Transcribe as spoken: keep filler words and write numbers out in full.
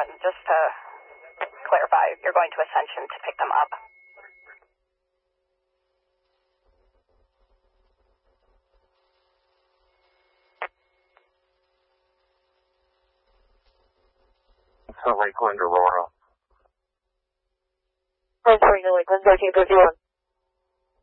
And just to clarify, you're going to Ascension to pick them up. So Lakeland, Aurora. Transferring to Lakeland, thirteen fifty-one.